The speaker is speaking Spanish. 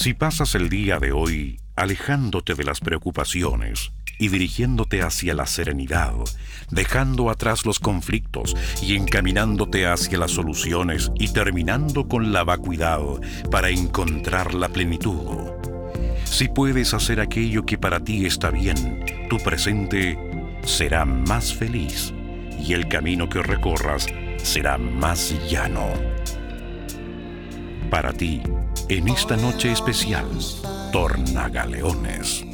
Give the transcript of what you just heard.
Si pasas el día de hoy alejándote de las preocupaciones y dirigiéndote hacia la serenidad, dejando atrás los conflictos y encaminándote hacia las soluciones y terminando con la vacuidad para encontrar la plenitud. Si puedes hacer aquello que para ti está bien, tu presente será más feliz y el camino que recorras será más llano. Para ti, en esta noche especial, Tornagaleones.